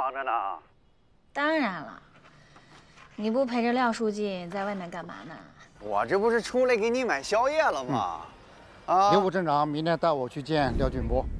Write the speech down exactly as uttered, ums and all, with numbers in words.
忙着呢。 当然了，你不陪着廖书记在外面干嘛呢？ 我这不是出来给你买宵夜了吗？啊！ 刘副镇长明天带我去见廖俊波。